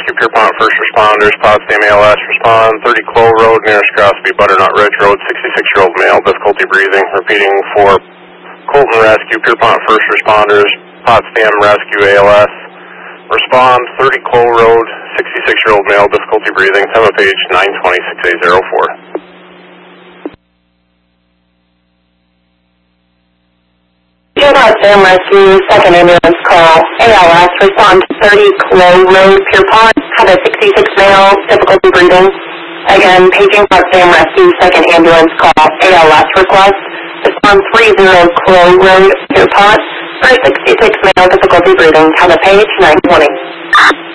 Rescue, Pierpont first responders, Potsdam ALS respond, 30 Clow Road, nearest Crosby, Butternut Ridge Road, 66-year-old male, difficulty breathing. Repeating for Colton Rescue, Pierpont first responders, Potsdam Rescue ALS respond, 30 Clow Road, 66-year-old male, difficulty breathing. Time of page 920-6804. Potsdam Rescue, 2nd Ambulance Call, ALS, respond to 30 Clow Road, Pierpont, have a 66 male, difficulty breathing. Again, paging Potsdam Rescue, 2nd Ambulance Call, ALS request, respond 30 Clow Road, Pierpont, for a 66 male, difficulty breathing, have a page 920.